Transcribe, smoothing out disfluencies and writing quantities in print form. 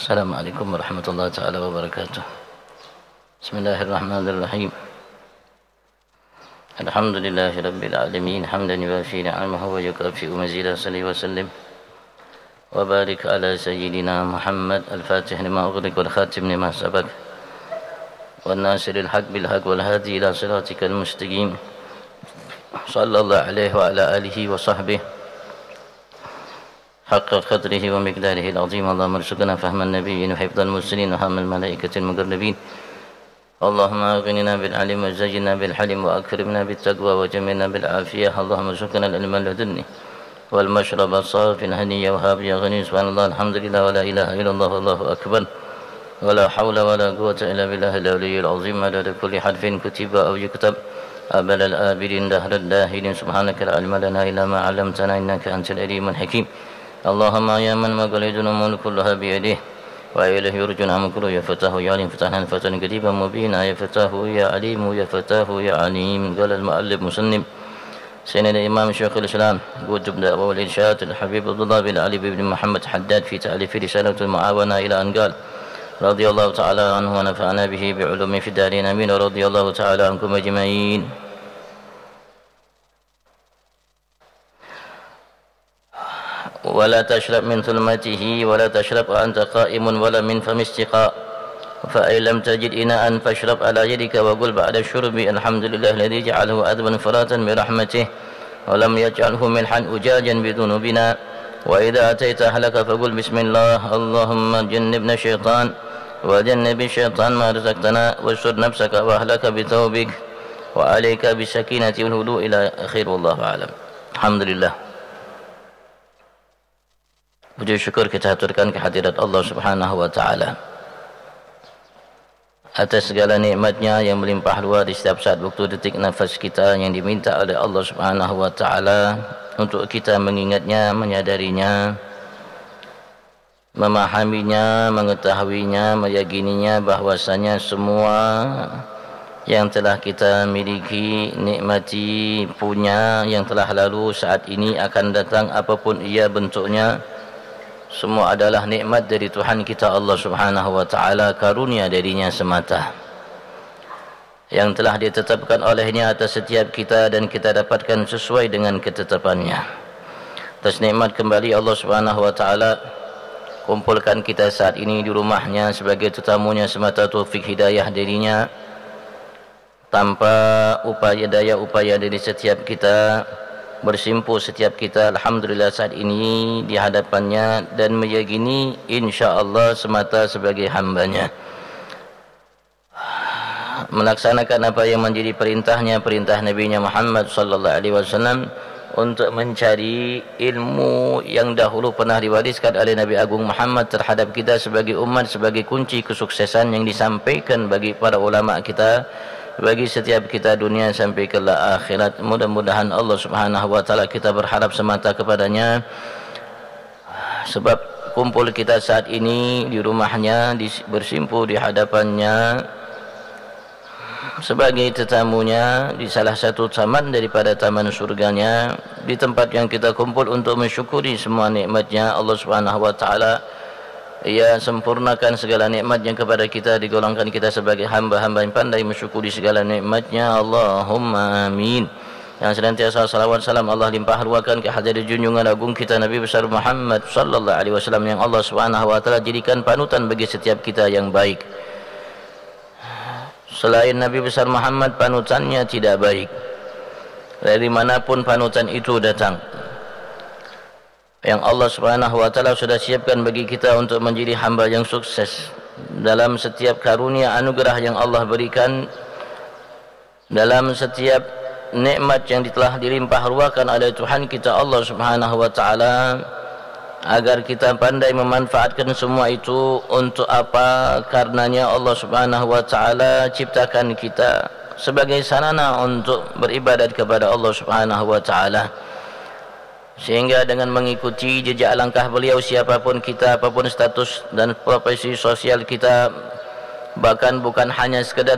Assalamualaikum warahmatullahi taala wabarakatuh. Bismillahirrahmanirrahim. Alhamdulillahi rabbil alamin hamdan yuwafi ni'amahu wa yukafi'u mazida salli wa sallim wa barik ala sayyidina Muhammad al-fatih lima ughliq wal khatim lima sabaq wan nasiril haq bil haq wal hadi ila siratikal mustaqim sallallahu alaihi wa ala alihi wa sahbihi حق قدره ومقداره العظيم. اللهم ارزقنا فهم النبيين وحفظ المرسلين وهم الملائكة المقربين. اللهم اغننا بالعلم وزينا بالحلم واكرمنا بالتقوى وجملنا بالعافية. اللهم ارزقنا العلم اللدني والمشرب الصافي الهني وهاب يا غني. سبحان الله الحمد لله ولا اله الا الله والله اكبر ولا حول ولا قوة الا بالله العلي العظيم. عدد كل حرف كتب او يكتب أبد الآبدين دهر الداهرين. سبحانك لا علم لنا إلا ما علمتنا إنك أنت العليم الحكيم. اللهم يا من مقاليدنا الملك كلها بيده وإليه يرجون عم كله يا فتاه يا عليم فتحنا فتحا قريبا مبينا يا فتاه يا عليم يا فتاه يا عليم. قال المؤلف مسلم سيدنا الإمام شيخ الإسلام قطب الدعوة والإرشاد الحبيب عبد الله بن علي بن محمد حداد في تأليف رسالة المعاونة إلى أن قال رضي الله تعالى عنه ونفعنا به بعلوم في الدارين آمين. ورضي الله تعالى عنكم أجمعين. ولا تشرب من ثلمته ولا تشرب وأنت قائم ولا من فم استقاء فإن لم تجد إناء فاشرب على يدك وقل بعد الشرب الحمد لله الذي جعله أذبا فراتا برحمته ولم يجعله ملحا أجاجا بذنوبنا. وإذا أتيت أهلك فقل بسم الله اللهم جنبنا الشيطان وجنب الشيطان ما رزقتنا واستر نفسك وأهلك بثوبك وعليك بالسكينة والهدوء إلى آخر. والله أعلم. الحمد لله. Puji syukur kita haturkan kehadirat Allah Subhanahu wa taala atas segala nikmatnya yang melimpah luar di setiap saat waktu detik nafas kita, yang diminta oleh Allah Subhanahu wa taala untuk kita mengingatnya, menyadarinya, memahaminya, mengetahuinya, meyakininya bahwasanya semua yang telah kita miliki, nikmati, punya, yang telah lalu, saat ini, akan datang, apapun ia bentuknya, semua adalah nikmat dari Tuhan kita Allah Subhanahu wa taala, karunia darinya semata yang telah ditetapkan olehnya atas setiap kita dan kita dapatkan sesuai dengan ketetapannya. Atas nikmat kembali Allah Subhanahu wa taala kumpulkan kita saat ini di rumahnya sebagai tetamunya semata, taufik hidayah darinya, tanpa upaya daya upaya dari setiap kita, bersimpuh setiap kita alhamdulillah saat ini di hadapannya dan meyakini insya-Allah semata sebagai hambanya, melaksanakan apa yang menjadi perintahnya, perintah Nabi-Nya Muhammad sallallahu alaihi wasallam untuk mencari ilmu yang dahulu pernah diwariskan oleh Nabi Agung Muhammad terhadap kita sebagai umat, sebagai kunci kesuksesan yang disampaikan bagi para ulama kita, bagi setiap kita dunia sampai ke akhirat. Mudah-mudahan Allah Subhanahu wa taala kita berharap semata kepadanya, sebab kumpul kita saat ini di rumahnya, bersimpuh di hadapannya sebagai tetamunya di salah satu taman daripada taman surganya, di tempat yang kita kumpul untuk mensyukuri semua nikmatnya Allah Subhanahu wa taala. Ia sempurnakan segala nikmatnya kepada kita, digolongkan kita sebagai hamba-hamba yang pandai mensyukuri segala nikmatnya. Allahumma amin. Yang senantiasa salawat salam Allah limpah ruahkan ke hadirat junjungan agung kita Nabi besar Muhammad sallallahu alaihi wasallam, yang Allah Subhanahu wa taala jadikan panutan bagi setiap kita yang baik. Selain Nabi besar Muhammad, panutannya tidak baik. Dari manapun panutan itu datang, yang Allah Subhanahu wa taala sudah siapkan bagi kita untuk menjadi hamba yang sukses dalam setiap karunia anugerah yang Allah berikan, dalam setiap nikmat yang telah dilimpah ruahkan oleh Tuhan kita Allah Subhanahu wa taala, agar kita pandai memanfaatkan semua itu. Untuk apa? Karenanya Allah Subhanahu wa taala ciptakan kita sebagai sarana untuk beribadat kepada Allah Subhanahu wa taala, sehingga dengan mengikuti jejak langkah beliau, siapapun kita, apapun status dan profesi sosial kita, bahkan bukan hanya sekedar